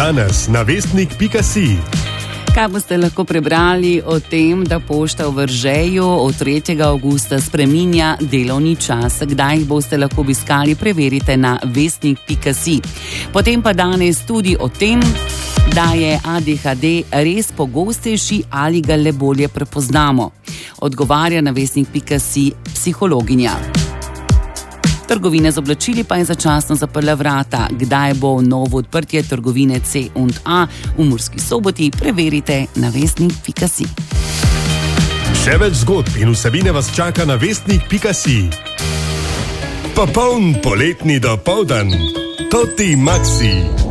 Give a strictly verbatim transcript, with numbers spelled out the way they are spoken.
Danes na vestnik pika si. Kaj boste lahko prebrali o tem, da pošta v Veržeju od tretjega avgusta spreminja delovni čas? Kdaj jih boste lahko obiskali, preverite na vestnik pika si. Potem pa danes tudi o tem, da je A D H D res pogostejši ali ga le bolje prepoznamo. Odgovarja na vestnik pika si psihologinja. Trgovine z oblačili pa je začasno zaprla vrata. Kdaj bo novo odprtje trgovine C in A v Murski Soboti, preverite na vestnik pika si. Še več zgodb in vsebine vas čaka na vestnik pika si. Popoln poletni dopoldan. Toti Maxi.